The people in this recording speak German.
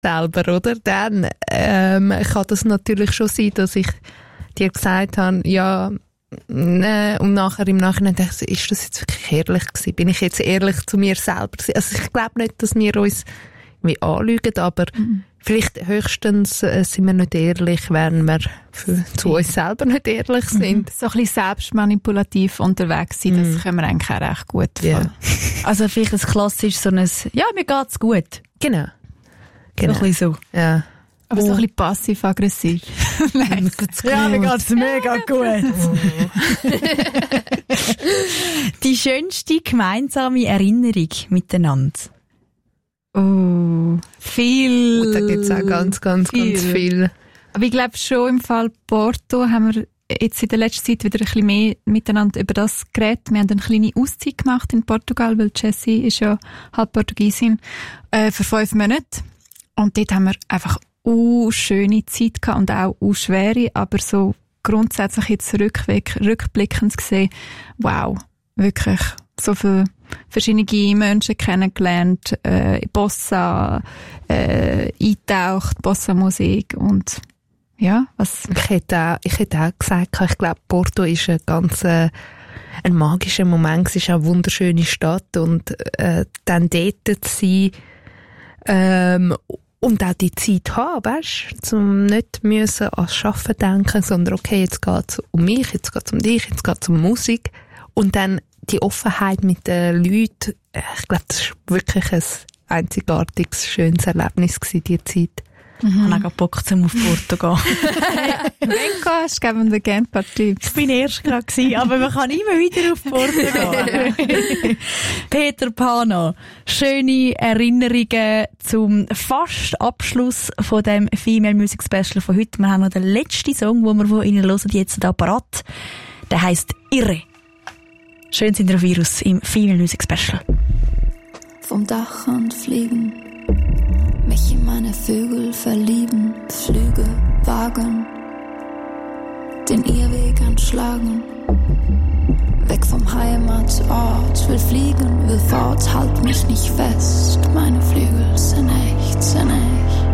selber, oder? Dann kann das natürlich schon sein, dass ich dir gesagt habe, ja, und nachher im Nachhinein dachte ich, ist das jetzt wirklich ehrlich gewesen? Bin ich jetzt ehrlich zu mir selber gewesen? Also ich glaube nicht, dass wir uns irgendwie anlügen, aber vielleicht höchstens sind wir nicht ehrlich, wenn wir zu uns selber nicht ehrlich sind. So ein bisschen selbstmanipulativ unterwegs sein, das können wir eigentlich auch recht gut vor. Yeah. Also vielleicht ein klassisch so ein «Ja, mir geht's gut». Genau. So ein bisschen so. Ja. Aber so ein bisschen passiv-aggressiv. Nein. Ja, mir geht's mega gut. Die schönste gemeinsame Erinnerung miteinander? Viel. Da gibt es auch ganz viel. Aber ich glaube schon, im Fall Porto haben wir jetzt in der letzten Zeit wieder ein bisschen mehr miteinander über das geredet. Wir haben eine kleine Auszeit gemacht in Portugal, weil Jessie ist ja halb Portugiesin, für 5 Monate. Und dort haben wir einfach schöne Zeit gehabt und auch schwere, aber so grundsätzlich jetzt rückblickend gesehen, wow, wirklich so viele verschiedene Menschen kennengelernt, Bossa, eintaucht, Bossa-Musik und ja, was? Ich hätte auch gesagt, ich glaube, Porto ist ein magischer Moment, es ist eine wunderschöne Stadt und dann dort zu sein, und auch die Zeit haben, weißt, um nicht müssen ans Arbeiten denken, sondern okay, jetzt geht's um mich, jetzt geht's um dich, jetzt geht's um Musik. Und dann die Offenheit mit den Leuten, ich glaube, das war wirklich ein einzigartiges, schönes Erlebnis gewesen, die Zeit. Ich habe auch Bock, zum auf Porto gehen. Wenn du gehst, geben wir dir gerne ein paar Tipps. Ich bin erst gerade gewesen, aber man kann immer wieder auf Porto gehen. Peter Pana, schöne Erinnerungen zum fast Abschluss von dem Female Music Special von heute. Wir haben noch den letzten Song, den wir von Ihnen hören, jetzt da parat. Der heisst «Irre». Schön sind wir auf Virus im Female Music Special. Vom Dach und fliegen, mich in meine Vögel verlieben, Flüge wagen, den Irrweg anschlagen, weg vom Heimatort, will fliegen, will fort, halt mich nicht fest, meine Flügel sind echt, sind echt.